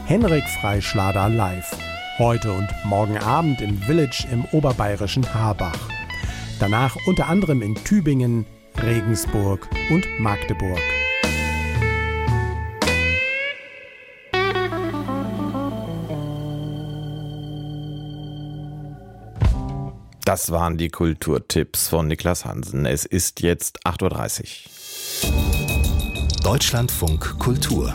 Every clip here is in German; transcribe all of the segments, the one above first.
Henrik Freischlader live. Heute und morgen Abend im Village im oberbayerischen Harbach. Danach unter anderem in Tübingen, Regensburg und Magdeburg. Das waren die Kulturtipps von Niklas Hansen. Es ist jetzt 8:30 Uhr. Deutschlandfunk Kultur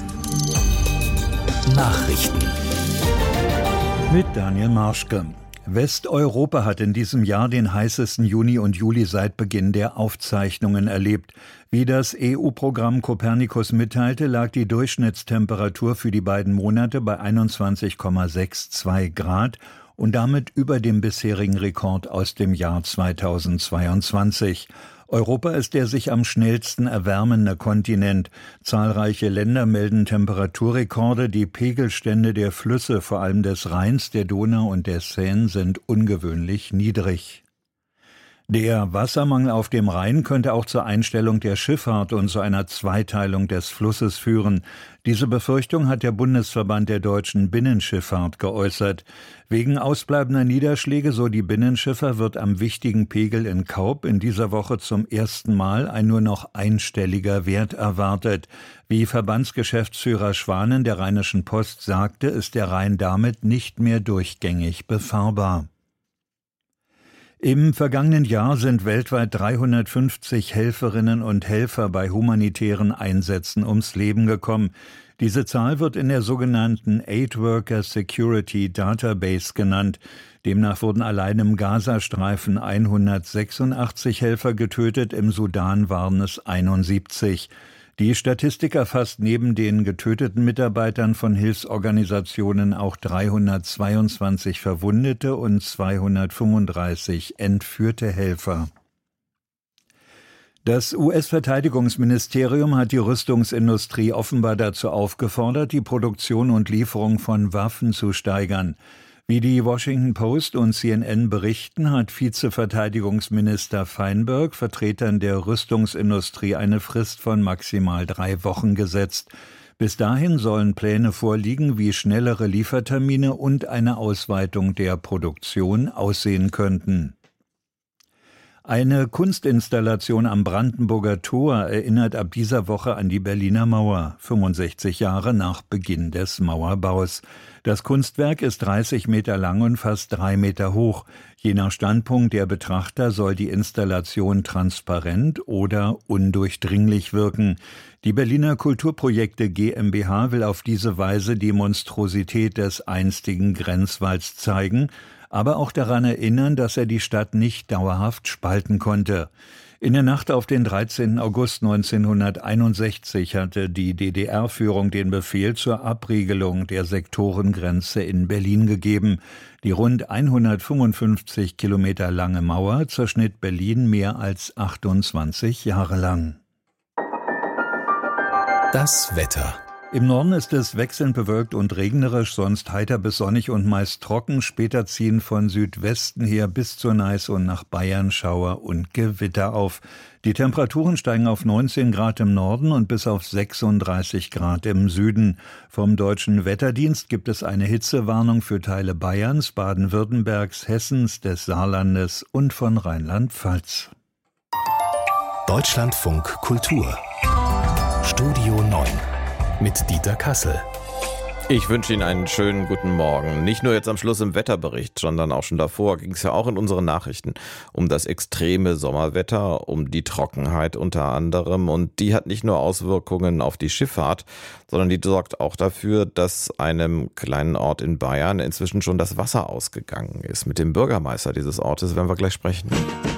Nachrichten mit Daniel Marschke. Westeuropa hat in diesem Jahr den heißesten Juni und Juli seit Beginn der Aufzeichnungen erlebt. Wie das EU-Programm Copernicus mitteilte, lag die Durchschnittstemperatur für die beiden Monate bei 21,62 Grad und damit über dem bisherigen Rekord aus dem Jahr 2022. Europa ist der sich am schnellsten erwärmende Kontinent. Zahlreiche Länder melden Temperaturrekorde. Die Pegelstände der Flüsse, vor allem des Rheins, der Donau und der Seine, sind ungewöhnlich niedrig. Der Wassermangel auf dem Rhein könnte auch zur Einstellung der Schifffahrt und zu einer Zweiteilung des Flusses führen. Diese Befürchtung hat der Bundesverband der deutschen Binnenschifffahrt geäußert. Wegen ausbleibender Niederschläge, so die Binnenschiffer, wird am wichtigen Pegel in Kaub in dieser Woche zum ersten Mal ein nur noch einstelliger Wert erwartet. Wie Verbandsgeschäftsführer Schwanen der Rheinischen Post sagte, ist der Rhein damit nicht mehr durchgängig befahrbar. Im vergangenen Jahr sind weltweit 350 Helferinnen und Helfer bei humanitären Einsätzen ums Leben gekommen. Diese Zahl wird in der sogenannten Aid Worker Security Database genannt. Demnach wurden allein im Gazastreifen 186 Helfer getötet, im Sudan waren es 71. Die Statistik erfasst neben den getöteten Mitarbeitern von Hilfsorganisationen auch 322 verwundete und 235 entführte Helfer. Das US-Verteidigungsministerium hat die Rüstungsindustrie offenbar dazu aufgefordert, die Produktion und Lieferung von Waffen zu steigern. Wie die Washington Post und CNN berichten, hat Vizeverteidigungsminister Feinberg Vertretern der Rüstungsindustrie eine Frist von maximal 3 Wochen gesetzt. Bis dahin sollen Pläne vorliegen, wie schnellere Liefertermine und eine Ausweitung der Produktion aussehen könnten. Eine Kunstinstallation am Brandenburger Tor erinnert ab dieser Woche an die Berliner Mauer, 65 Jahre nach Beginn des Mauerbaus. Das Kunstwerk ist 30 Meter lang und fast 3 Meter hoch. Je nach Standpunkt der Betrachter soll die Installation transparent oder undurchdringlich wirken. Die Berliner Kulturprojekte GmbH will auf diese Weise die Monstrosität des einstigen Grenzwalls zeigen, aber auch daran erinnern, dass er die Stadt nicht dauerhaft spalten konnte. In der Nacht auf den 13. August 1961 hatte die DDR-Führung den Befehl zur Abriegelung der Sektorengrenze in Berlin gegeben. Die rund 155 Kilometer lange Mauer zerschnitt Berlin mehr als 28 Jahre lang. Das Wetter. Im Norden ist es wechselnd bewölkt und regnerisch, sonst heiter bis sonnig und meist trocken. Später ziehen von Südwesten her bis zur Neiße und nach Bayern Schauer und Gewitter auf. Die Temperaturen steigen auf 19 Grad im Norden und bis auf 36 Grad im Süden. Vom Deutschen Wetterdienst gibt es eine Hitzewarnung für Teile Bayerns, Baden-Württembergs, Hessens, des Saarlandes und von Rheinland-Pfalz. Deutschlandfunk Kultur Studio 9 mit Dieter Kassel. Ich wünsche Ihnen einen schönen guten Morgen. Nicht nur jetzt am Schluss im Wetterbericht, sondern auch schon davor ging es ja auch in unseren Nachrichten um das extreme Sommerwetter, um die Trockenheit unter anderem. Und die hat nicht nur Auswirkungen auf die Schifffahrt, sondern die sorgt auch dafür, dass einem kleinen Ort in Bayern inzwischen schon das Wasser ausgegangen ist. Mit dem Bürgermeister dieses Ortes werden wir gleich sprechen.